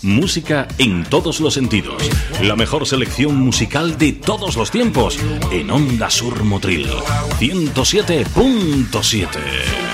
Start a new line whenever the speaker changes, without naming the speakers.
Música en todos los sentidos. La mejor selección musical de todos los tiempos. En Onda Sur Motril 107.7.